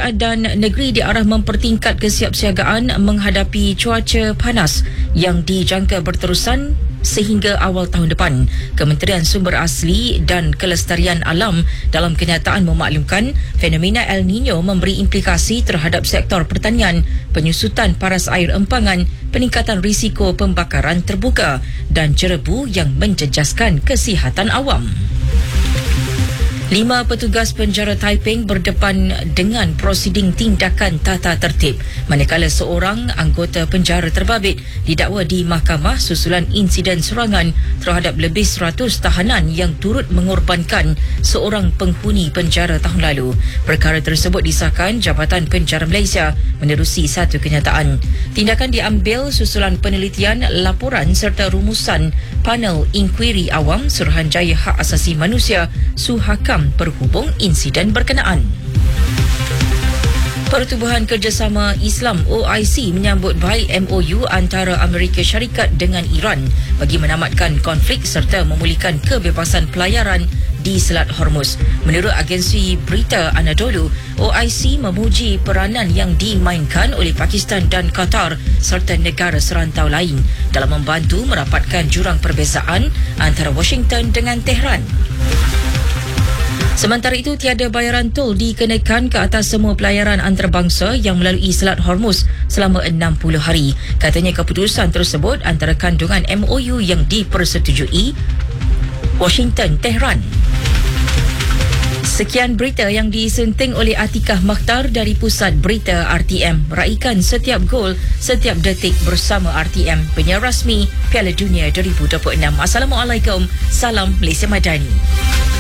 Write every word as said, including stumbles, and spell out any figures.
Kerajaan negeri diarah mempertingkat kesiapsiagaan menghadapi cuaca panas yang dijangka berterusan sehingga awal tahun depan. Kementerian Sumber Asli dan Kelestarian Alam dalam kenyataan memaklumkan fenomena El Nino memberi implikasi terhadap sektor pertanian, penyusutan paras air empangan, peningkatan risiko pembakaran terbuka dan cerebu yang menjejaskan kesihatan awam. Lima petugas penjara Taiping berdepan dengan prosiding tindakan tata tertib manakala seorang anggota penjara terbabit didakwa di mahkamah susulan insiden serangan terhadap lebih seratus tahanan yang turut mengorbankan seorang penghuni penjara tahun lalu. Perkara tersebut disahkan Jabatan Penjara Malaysia menerusi satu kenyataan. Tindakan diambil susulan penelitian laporan serta rumusan panel inkuiri awam Suruhanjaya Hak Asasi Manusia Suhakam berhubung insiden berkenaan. Pertubuhan Kerjasama Islam O I C menyambut baik M O U antara Amerika Syarikat dengan Iran bagi menamatkan konflik serta memulihkan kebebasan pelayaran di Selat Hormuz. Menurut agensi berita Anadolu, O I C memuji peranan yang dimainkan oleh Pakistan dan Qatar serta negara serantau lain dalam membantu merapatkan jurang perbezaan antara Washington dengan Tehran. Sementara itu, tiada bayaran tol dikenakan ke atas semua pelayaran antarabangsa yang melalui Selat Hormuz selama enam puluh hari. Katanya keputusan tersebut antara kandungan M O U yang dipersetujui Washington, Tehran. Sekian berita yang disunting oleh Atikah Makhtar dari Pusat Berita R T M. Raikan setiap gol, setiap detik bersama R T M, penyiar rasmi Piala Dunia dua ribu dua puluh enam. Assalamualaikum, salam Malaysia Madani.